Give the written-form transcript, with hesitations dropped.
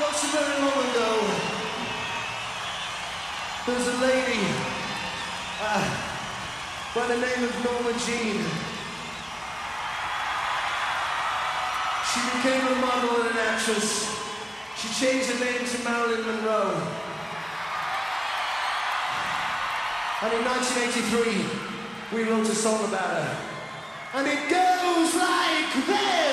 Not so very long ago, there was a lady by the name of Norma Jean. She became a model and an actress. She changed her name to Marilyn Monroe. And in 1983, we wrote a song about her. And it goes like this!